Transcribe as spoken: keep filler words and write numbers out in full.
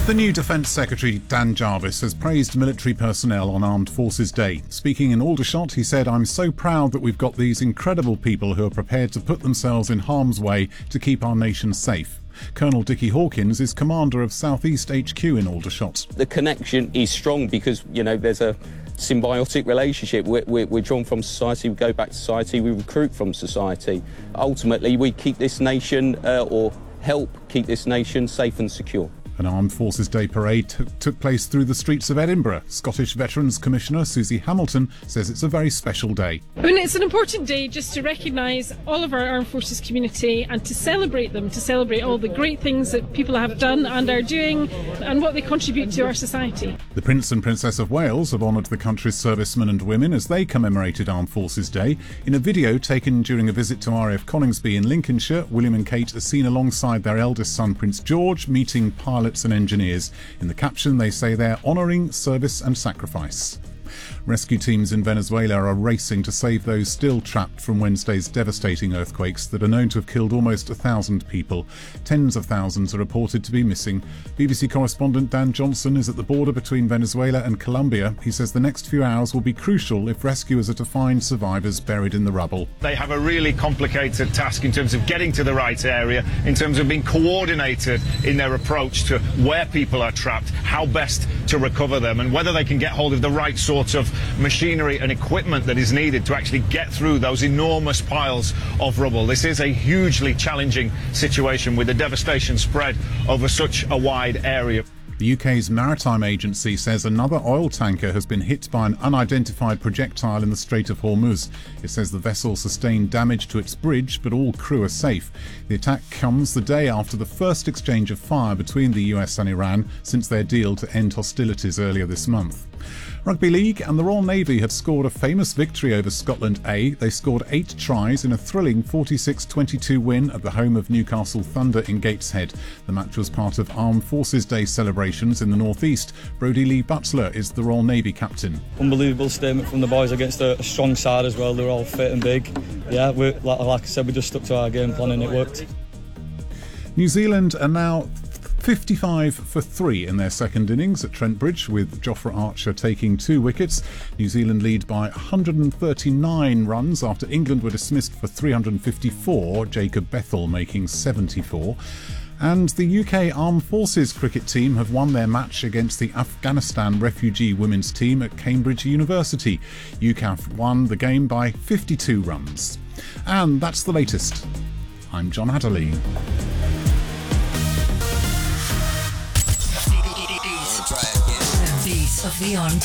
The new Defence Secretary, Dan Jarvis, has praised military personnel on Armed Forces Day. Speaking in Aldershot, he said, "I'm so proud that we've got these incredible people who are prepared to put themselves in harm's way to keep our nation safe." Colonel Dickie Hawkins is commander of South East H Q in Aldershot. The connection is strong because, you know, there's a symbiotic relationship. We're, we're, we're drawn from society, we go back to society, we recruit from society. Ultimately, we keep this nation, uh, or help keep this nation safe and secure. An Armed Forces Day parade t- took place through the streets of Edinburgh. Scottish Veterans Commissioner Susie Hamilton says it's a very special day. I mean, it's an important day just to recognise all of our armed forces community and to celebrate them, to celebrate all the great things that people have done and are doing and what they contribute to our society. The Prince and Princess of Wales have honoured the country's servicemen and women as they commemorated Armed Forces Day. In a video taken during a visit to R A F Coningsby in Lincolnshire, William and Kate are seen alongside their eldest son Prince George meeting pilots and engineers. In the caption they say they're honouring service and sacrifice. Rescue teams in Venezuela are racing to save those still trapped from Wednesday's devastating earthquakes that are known to have killed almost a thousand people. Tens of thousands are reported to be missing. B B C correspondent Dan Johnson is at the border between Venezuela and Colombia. He says the next few hours will be crucial if rescuers are to find survivors buried in the rubble. They have a really complicated task in terms of getting to the right area, in terms of being coordinated in their approach to where people are trapped, how best to recover them, and whether they can get hold of the right sorts of machinery and equipment that is needed to actually get through those enormous piles of rubble. This is a hugely challenging situation with the devastation spread over such a wide area. The U K's Maritime Agency says another oil tanker has been hit by an unidentified projectile in the Strait of Hormuz. It says the vessel sustained damage to its bridge, but all crew are safe. The attack comes the day after the first exchange of fire between the U S and Iran since their deal to end hostilities earlier this month. Rugby League and the Royal Navy have scored a famous victory over Scotland A. They scored eight tries in a thrilling forty-six twenty-two win at the home of Newcastle Thunder in Gateshead. The match was part of Armed Forces Day celebrations in the North East. Brodie Lee Butler is the Royal Navy captain. Unbelievable statement from the boys against a strong side as well. They're all fit and big. Yeah, we, like, like I said, we just stuck to our game plan and it worked. New Zealand are now fifty-five for three in their second innings at Trent Bridge, with Jofra Archer taking two wickets. New Zealand lead by one hundred thirty-nine runs after England were dismissed for three hundred fifty-four, Jacob Bethel making seventy-four. And the U K Armed Forces cricket team have won their match against the Afghanistan refugee women's team at Cambridge University. U C A F won the game by fifty-two runs. And that's the latest. I'm John Hatterley. Of the On